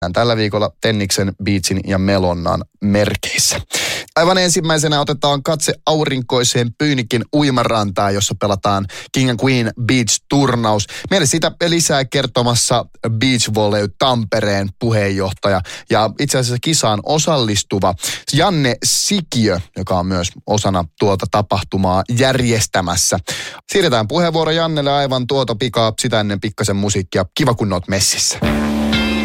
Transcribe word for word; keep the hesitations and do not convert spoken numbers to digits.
tällä viikolla Tenniksen, Beachin ja Melonnan merkeissä. Aivan ensimmäisenä otetaan katse aurinkoiseen Pyynikin uimarantaan, jossa pelataan King and Queen Beach-turnaus. Meille siitä lisää kertomassa Beach Volley Tampereen puheenjohtaja ja itse asiassa kisaan osallistuva Janne Sikiö, joka on myös osana tuota tapahtumaa järjestämässä. Siirretään puheenvuoro Jannelle aivan tuota pikaa, sitä ennen pikkasen musiikkia. Kiva kun oot messissä.